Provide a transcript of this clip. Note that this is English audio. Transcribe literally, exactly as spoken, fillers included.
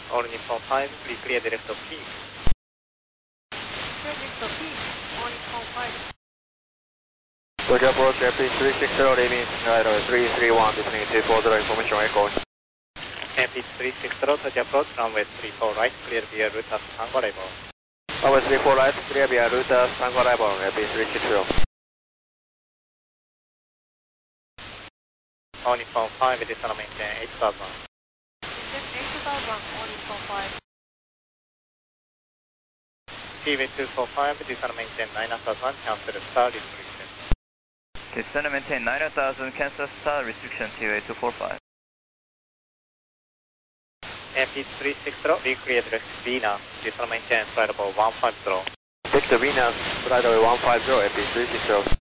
All Nippon five, please clear the left of P. Clear left of P. All Nippon five. Tokyo approach A P three six zero, leaving right away three three one, listening two four zero, information echo. A P three six zero, Tokyo approach, runway three four right, clear via route at Tango arrival. Runway three four right, clear via route at Tango arrival, A P three six zero. All Nippon five, descend maintain eight thousand. Descend eight thousand, all Nippon five. T V two four five, descend maintain nine thousand, cancel star restriction. Descend maintain nine thousand, cancel star restriction T V two four five. A P three six zero, we clear the left Venus, descend maintain flight level one five zero. Victor Venus, flight level one five zero, A P three six zero.